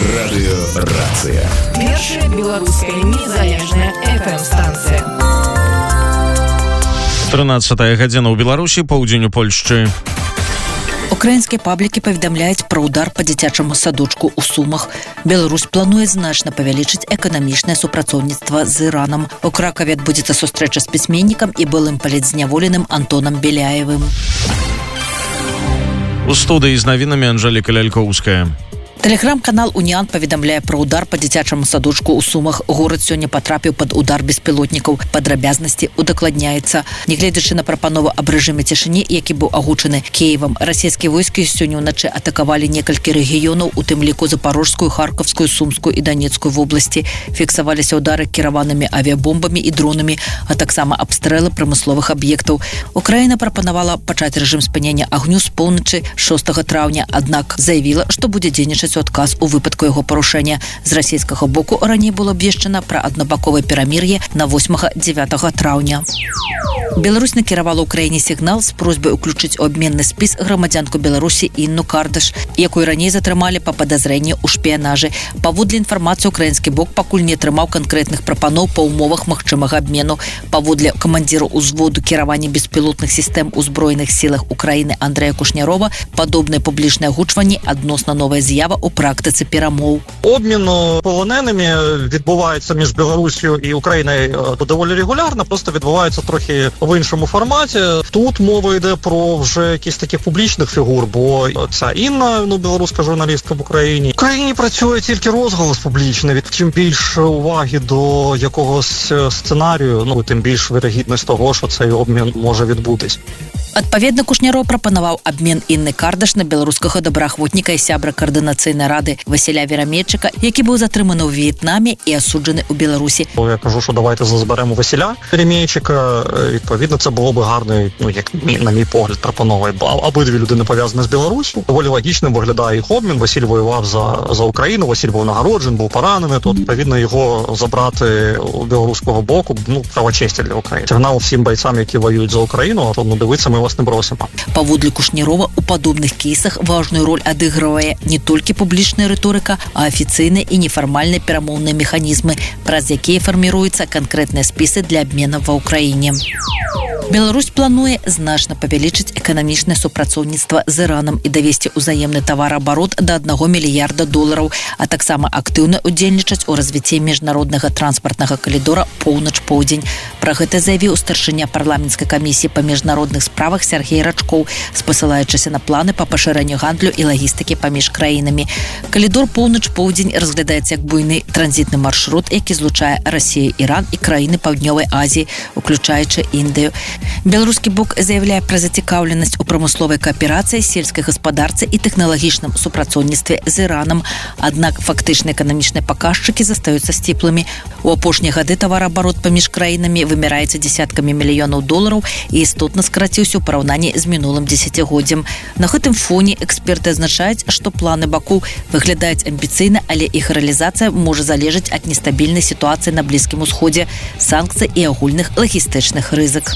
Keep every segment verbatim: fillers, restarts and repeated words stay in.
Радыёрацыя. Першая беларуская незалежная эф эм-станцыя. трынадцатая гадзіна ў Беларусі, паўдзень у Польшчы. Украінскія паблікі паведамляюць пра ўдар па дзіцячаму садочку ў Сумах. Беларусь плануе значна павялічыць эканамічнае супрацоўніцтва з Іранам. У Кракаве адбудзецца сустрэча з пісьменнікам і былым палітзняволеным Антонам Беляевым. У студыі з навінамі Анжэліка Лялькоўская. Тэлеграм-канал «Уніан» паведамляе пра ўдар па дзіцячаму садочку ў Сумах. Горад сёння патрапіў пад удар беспілотнікаў. Падрабязнасці удакладняецца. Нягледзячы на прапанову аб рэжыме цішыні, які быў агучаны Кіевам, расійскія войскі сёння ўначы атакавалі некалькі рэгіёнаў, у тым ліку Запорожскую, Харкаўскую, Сумскую і Данецкую вобласці. Фіксаваліся ўдары кіраванымі авіябомбамі і дронамі, а таксама абстрэлы прамысловых аб'ектаў. Украіна прапанавала пачаць рэжым спынення агню з поўначы шостага траўня, аднак заявіла, што будзе дзейнічаць у адказ у выпадку яго парушэння. З расійскага боку раней было абвешчана пра аднабаковае перамір'е на восьмага-дзявятага траўня. Беларусь накіравала ўкраіне сігнал з просьбай уключыць у абменны спіс грамадзянку Беларусі Інну Кардаш, якую раней затрымалі па падазрэнні ў шпіянажы. Паводле інфармацыі, украінскі бок пакуль не атрымаў канкрэтных прапаноў па умовах магчымага абмену. Паводле камандзіру ўзводу кіравання беспілотных сістэм у Збройных сілах Украіны Андрэя Кушнярова, падобныя публічныя агучванні адносна новая з'ява у практиці перемов. Обмін полоненими відбувається між Білоруссю і Україною доволі регулярно, просто відбувається трохи в іншому форматі. Тут мова йде про вже якісь таких публічних фігур, бо ця Інна, ну, білоруська журналістка в Україні. В Україні працює тільки розголос публічний. Чим більше уваги до якогось сценарію, ну, тим більш вірогідність того, що цей обмін може відбутись. Адпаведна, Кушняров прапанаваў абмен Інны Кардаш на беларускага добраахвотніка і сябра координаційної ради Василя Вірамедчика, який був затриманий у В'єтнамі і осуджений у Білорусі. Я кажу, що давайте зберемо Василя Вірамедчика. Відповідно, це було б гарний, ну, як на мій погляд, пропоновий. Обидві людини пов'язані з Білоруссю. Доволі логічним виглядає їх обмін. Василь воював за, за Україну, Василь був нагороджений, був поранений. То, відповідно, його забрати у білоруського боку, ну, права честі для України. Сигнал всім бойцям, які воюють за Україну, а то, ну, дивіться, ми вас не бросимо. Паводле Кушнярова, у падобных кейсах важную роль адыгрывае не толькі публічная рыторыка, а афіцыйныя і нефармальныя перамоўныя механізмы, праз якія фарміруюцца канкрэтныя спісы для абмена ва ўкраіне. Беларусь плануе значна павялічыць эканамічнае супрацоўніцтва з Іранам і давесці ўзаемны тавараабарот да аднаго мільярда долараў, а таксама актыўна удзельнічаць у развіцці міжнароднага транспартнага калідора поўнач-поўдзень. Пра гэта заявіў старшыня парламенцкай камісіі па міжнародных справах Сергей Рачкоў, спасылаючыся на планы па пашырэнню гандлю і лагістыкі паміж краінамі. Калідор поўнач-поўдзень разглядаецца як буйны транзітны маршрут, які злучае Расію, Іран і краіны Паўднёвай Азіі, уключаючы Індыю. Беларускі бок заявляе пра зацікаўленасць у прамысловай кааперацыі, сельскай гаспадарцы і тэхналагічным супрацоўніцтве з Іранам. Аднак фактычныя эканамічныя паказчыкі застаюцца сціплымі. У апошнія гады тавараабарот паміж краінамі вымяраецца дзесяткамі мільёнаў долараў і істотна скраціўся ў параўнанні з мінулым дзесяцігоддзем. На гэтым фоне эксперты адзначаюць, што планы бакоў выглядаюць амбіцыйна, але іх рэалізацыя можа залежаць ад нестабільнай сітуацыі на Блізкім Усходзе, санкцый і агульных лагістычных рызык.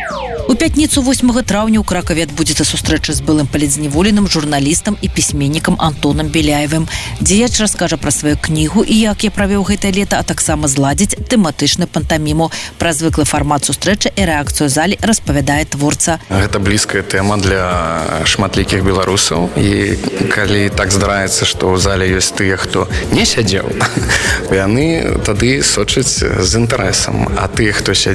У пятніцу восьмага траўня ў Кракаве адбудзецца сустрэча з былым палітзняволеным журналістам і пісьменнікам Антонам Беляевым. Дзеяч раскажа пра сваю кнігу і як я правёў гэтае лета, а таксама зладзіць тэматычную пантаміму. Пра звыклы фармат сустрэчы і рэакцыю залі распавядае творца. Гэта блізкая тэма для шматлікіх беларусаў. І калі так здараецца, што ў зале ёсць тыя, хто не сядзеў, яны тады сочаць з інтарэсам. А тыя, хто сядзеў,